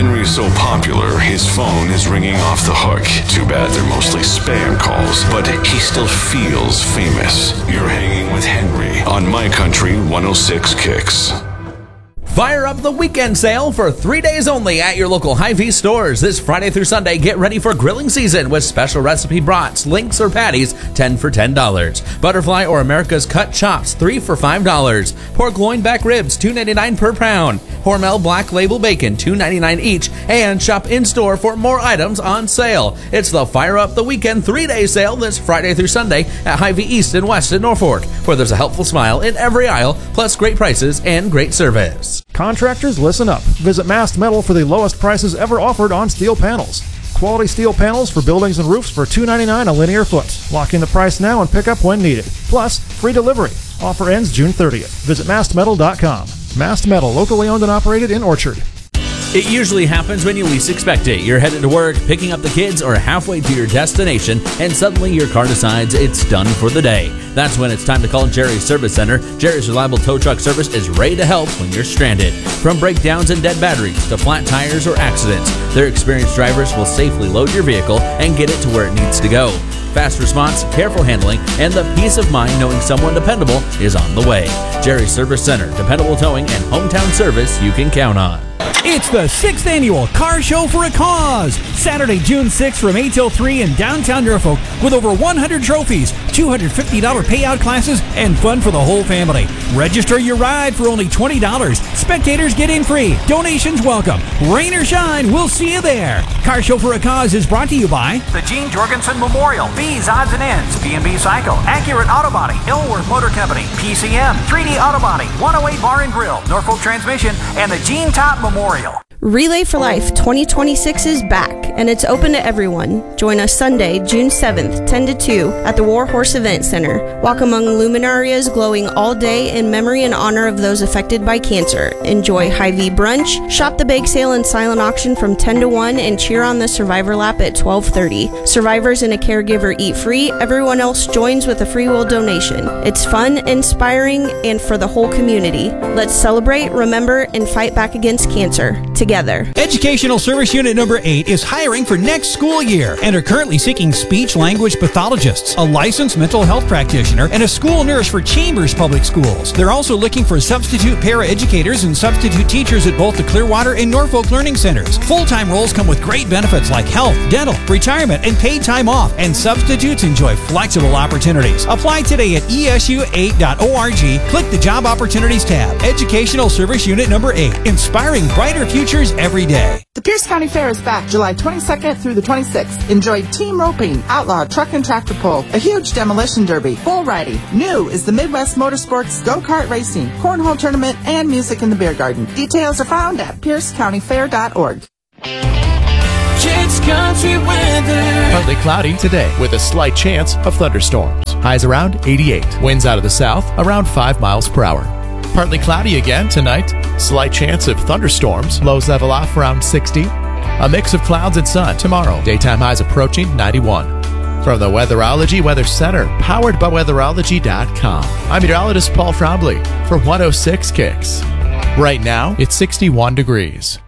Henry's so popular, his phone is ringing off the hook. Too bad they're mostly spam calls, but he still feels famous. You're hanging with Henry on My Country 106 Kicks. Fire up the weekend sale for 3 days only at your local Hy-Vee stores. This Friday through Sunday, get ready for grilling season with special recipe brats, links, or patties, 10 for $10. Butterfly or America's Cut Chops, 3 for $5. Pork loin back ribs, $2.99 per pound. Hormel Black Label Bacon, $2.99 each. And shop in-store for more items on sale. It's the Fire Up the Weekend 3-day sale this Friday through Sunday at Hy-Vee East and West in Norfolk, where there's a helpful smile in every aisle, plus great prices and great service. Contractors, listen up. Visit Mast Metal for the lowest prices ever offered on steel panels. Quality steel panels for buildings and roofs for $2.99 a linear foot. Lock in the price now and pick up when needed. Plus, free delivery. Offer ends June 30th. Visit mastmetal.com. Mast Metal, locally owned and operated in Orchard. It usually happens when you least expect it. You're headed to work, picking up the kids, or halfway to your destination, and suddenly your car decides it's done for the day. That's when it's time to call Jerry's Service Center. Jerry's Reliable Tow Truck Service is ready to help when you're stranded. From breakdowns and dead batteries to flat tires or accidents, their experienced drivers will safely load your vehicle and get it to where it needs to go. Fast response, careful handling, and the peace of mind knowing someone dependable is on the way. Jerry's Service Center, dependable towing and hometown service you can count on. It's the 6th annual Car Show for a Cause, Saturday, June 6th from 8 till 3 in downtown Norfolk, with over 100 trophies, $250 payout classes, and fun for the whole family. Register your ride for only $20. Spectators get in free. Donations welcome. Rain or shine, we'll see you there. Car Show for a Cause is brought to you by the Gene Jorgensen Memorial, B's Odds and Ends, B&B Cycle, Accurate Auto Body, Illworth Motor Company, PCM, 3D Auto Body, 108 Bar and Grill, Norfolk Transmission, and the Gene Top Memorial. Relay for Life 2026 is back, and it's open to everyone. Join us Sunday, June 7th, 10 to 2 at the War Horse Event Center. Walk among luminarias glowing all day in memory and honor of those affected by cancer. Enjoy Hy-Vee brunch, shop the bake sale and silent auction from 10 to 1, and cheer on the Survivor Lap at 12:30. Survivors and a caregiver eat free. Everyone else joins with a free will donation. It's fun, inspiring, and for the whole community. Let's celebrate, remember, and fight back against cancer together. Educational Service Unit Number 8 is hiring for next school year and are currently seeking speech-language pathologists, a licensed mental health practitioner, and a school nurse for Chambers Public Schools. They're also looking for substitute para-educators and substitute teachers at both the Clearwater and Norfolk Learning Centers. Full-time roles come with great benefits like health, dental, retirement, and paid time off, and substitutes enjoy flexible opportunities. Apply today at esu8.org. Click the Job Opportunities tab. Educational Service Unit Number 8, inspiring brighter futures every day. The Pierce County Fair is back July 22nd through the 26th. Enjoy team roping, outlaw truck and tractor pull, a huge demolition derby, bull riding. New is the Midwest Motorsports go-kart racing, cornhole tournament, and music in the beer garden. Details are found at piercecountyfair.org. Kicks Country weather. Partly cloudy today with a slight chance of thunderstorms. Highs around 88. Winds out of the south around 5 miles per hour. Partly cloudy again tonight. Slight chance of thunderstorms. Lows level off around 60. A mix of clouds and sun tomorrow. Daytime highs approaching 91. From the Weatherology Weather Center, powered by weatherology.com. I'm meteorologist Paul Trombley for 106 Kicks. Right now, it's 61 degrees.